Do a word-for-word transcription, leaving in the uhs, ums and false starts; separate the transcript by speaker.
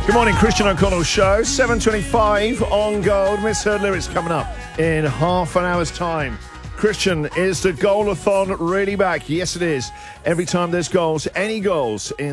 Speaker 1: Good morning, Christian O'Connell Show, seven twenty-five on Gold. Misheard lyrics coming up in half an hour's time. Christian, is the goal-a-thon really back? Yes, it is. Every time there's goals, any goals in